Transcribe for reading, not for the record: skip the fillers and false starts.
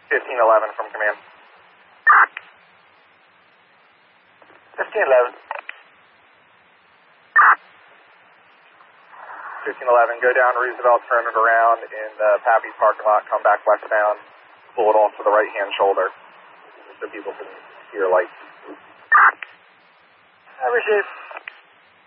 1511 from command. 1511. 1511, go down Roosevelt, turn it around in the Pappy's parking lot, come back westbound, pull it off to the right-hand shoulder, just so people can see your lights. I receive.